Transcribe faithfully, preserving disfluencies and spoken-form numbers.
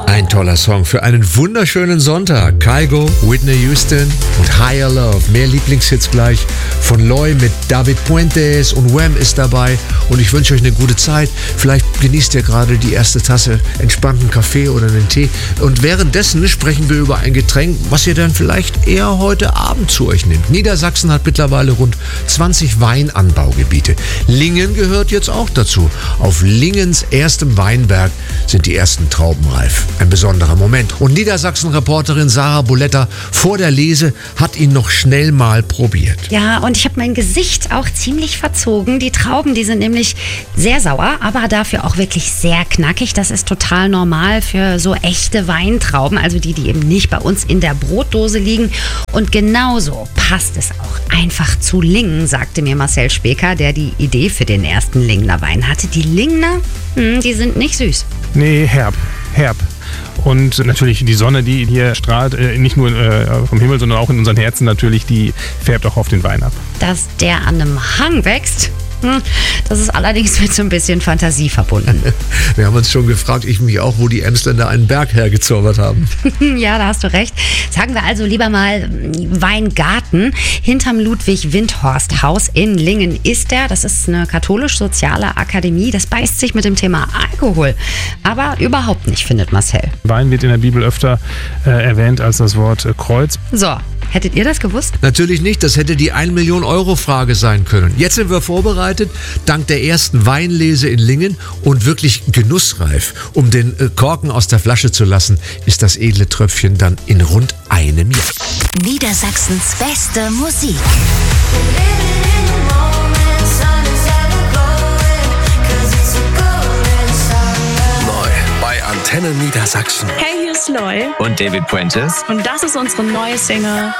Ein toller Song für einen wunderschönen Sonntag. Kygo, Whitney Houston und Higher Love. Mehr Lieblingshits gleich von Loy mit David Puentes und Wham ist dabei. Und ich wünsche euch eine gute Zeit. Vielleicht genießt ihr gerade die erste Tasse entspannten Kaffee oder einen Tee. Und währenddessen sprechen wir über ein Getränk, was ihr dann vielleicht eher heute Abend zu euch nehmt. Niedersachsen hat mittlerweile rund zwanzig Weinanbaugebiete. Lingen gehört jetzt auch dazu. Auf Lingens erstem Weinberg sind die ersten Trauben reif. Ein besonderer Moment. Und Niedersachsen-Reporterin Sarah Boletta vor der Lese hat ihn noch schnell mal probiert. Ja, und ich habe mein Gesicht auch ziemlich verzogen. Die Trauben, die sind nämlich sehr sauer, aber dafür auch wirklich sehr knackig. Das ist total normal für so echte Weintrauben, also die, die eben nicht bei uns in der Brotdose liegen. Und genauso passt es auch einfach zu Lingen, sagte mir Marcel Speker, der die Idee für den ersten Lingener Wein hatte. Die Lingener, hm, die sind nicht süß. Nee, herb, herb. Und natürlich die Sonne, die hier strahlt, nicht nur vom Himmel, sondern auch in unseren Herzen natürlich, die färbt auch auf den Wein ab. Dass der an einem Hang wächst, das ist allerdings mit so ein bisschen Fantasie verbunden. Wir haben uns schon gefragt, ich mich auch, wo die Emsländer einen Berg hergezaubert haben. Ja, da hast du recht. Sagen wir also lieber mal Weingarten. Hinterm Ludwig-Windhorst-Haus in Lingen ist der. Das ist eine katholisch-soziale Akademie. Das beißt sich mit dem Thema Alkohol. Aber überhaupt nicht, findet Marcel. Wein wird in der Bibel öfter äh, erwähnt als das Wort äh, Kreuz. So. Hättet ihr das gewusst? Natürlich nicht, das hätte die ein Million Euro Frage sein können. Jetzt sind wir vorbereitet, dank der ersten Weinlese in Lingen und wirklich genussreif. Um den Korken aus der Flasche zu lassen, ist das edle Tröpfchen dann in rund einem Jahr. Niedersachsens beste Musik. Neu bei Antenne Niedersachsen. Hey, hier ist Loy Und David Puentes. und das ist unsere neue Single